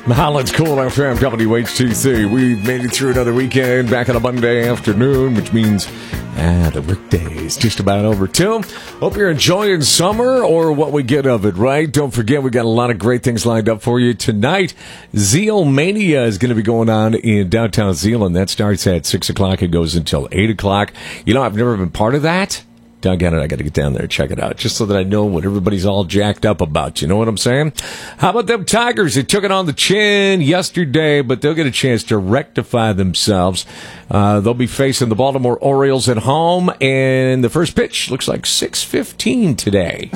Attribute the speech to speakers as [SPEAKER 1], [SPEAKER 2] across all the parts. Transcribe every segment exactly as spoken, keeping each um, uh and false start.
[SPEAKER 1] Holland's Cool F M, W H T C. We've made it through another weekend, back on a Monday afternoon, which means ah, the workday is just about over, too. Hope you're enjoying summer or what we get of it, right? Don't forget, we got a lot of great things lined up for you tonight. Zeal Mania is going to be going on in downtown Zeeland. That starts at six o'clock. It goes until eight o'clock. You know, I've never been part of that. Doggone it, I got to get down there and check it out, just so that I know what everybody's all jacked up about. You know what I'm saying? How about them Tigers? They took it on the chin yesterday, but they'll get a chance to rectify themselves. Uh, they'll be facing the Baltimore Orioles at home, and the first pitch looks like six fifteen today.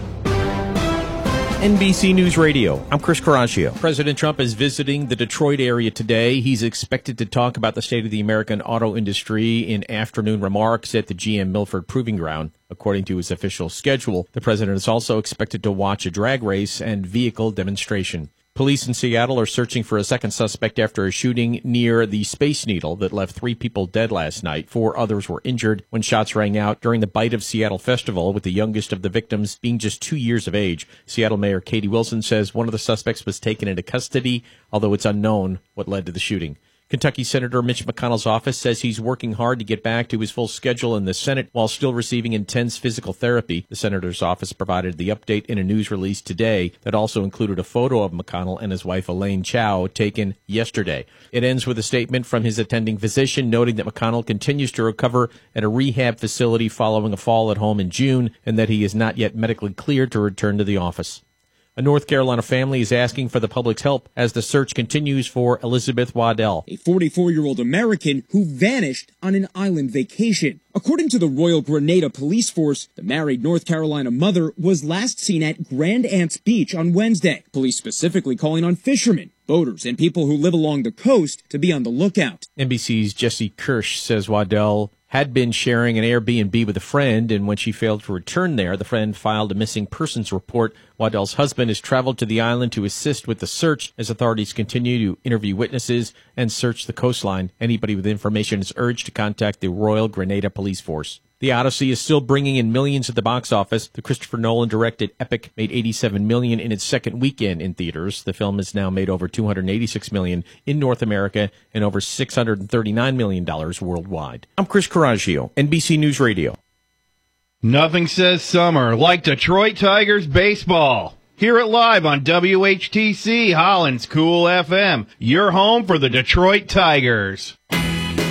[SPEAKER 2] N B C News Radio, I'm Chris Caraccio. President Trump is visiting the Detroit area today. He's expected to talk about the state of the American auto industry in afternoon remarks at the G M Milford Proving Ground. According to his official schedule, the president is also expected to watch a drag race and vehicle demonstration. Police in Seattle are searching for a second suspect after a shooting near the Space Needle that left three people dead last night. Four others were injured when shots rang out during the Bite of Seattle festival, with the youngest of the victims being just two years of age. Seattle Mayor Katie Wilson says one of the suspects was taken into custody, although it's unknown what led to the shooting. Kentucky Senator Mitch McConnell's office says he's working hard to get back to his full schedule in the Senate while still receiving intense physical therapy. The senator's office provided the update in a news release today that also included a photo of McConnell and his wife Elaine Chao taken yesterday. It ends with a statement from his attending physician noting that McConnell continues to recover at a rehab facility following a fall at home in June and that he is not yet medically cleared to return to the office. A North Carolina family is asking for the public's help as the search continues for Elizabeth Waddell,
[SPEAKER 3] a forty-four-year-old American who vanished on an island vacation. According to the Royal Grenada Police Force, the married North Carolina mother was last seen at Grand Anse Beach on Wednesday. Police specifically calling on fishermen, boaters, and people who live along the coast to be on the lookout.
[SPEAKER 2] N B C's Jesse Kirsch says Waddell had been sharing an Airbnb with a friend, and when she failed to return there, the friend filed a missing persons report. Waddell's husband has traveled to the island to assist with the search as authorities continue to interview witnesses and search the coastline. Anybody with information is urged to contact the Royal Grenada Police Force. The Odyssey is still bringing in millions at the box office. The Christopher Nolan-directed epic made eighty-seven million dollars in its second weekend in theaters. The film has now made over two hundred eighty-six million dollars in North America and over six hundred thirty-nine million dollars worldwide. I'm Chris Caraccio, N B C News Radio.
[SPEAKER 4] Nothing says summer like Detroit Tigers baseball. Hear it live on W H T C, Holland's Cool F M. Your home for the Detroit Tigers.